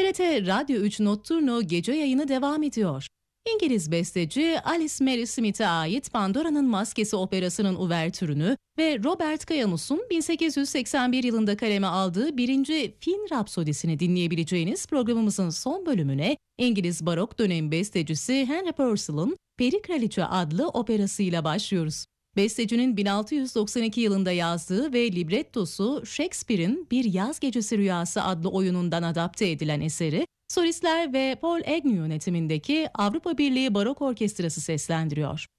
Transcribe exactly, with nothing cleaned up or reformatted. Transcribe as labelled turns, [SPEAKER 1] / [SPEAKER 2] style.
[SPEAKER 1] T R T Radyo üç Notturno gece yayını devam ediyor. İngiliz besteci Alice Mary Smith'e ait Pandora'nın Maskesi operasının uvertürünü ve Robert Kayanus'un bin sekiz yüz seksen bir yılında kaleme aldığı birinci Fin Rapsodisini dinleyebileceğiniz programımızın son bölümüne İngiliz barok dönem bestecisi Henry Purcell'ın Peri Kraliçe adlı operasıyla başlıyoruz. Bestecinin bin altı yüz doksan iki yılında yazdığı ve librettosu Shakespeare'in Bir Yaz Gecesi Rüyası adlı oyunundan adapte edilen eseri, solistler ve Paul Agnew yönetimindeki Avrupa Birliği Barok Orkestrası seslendiriyor.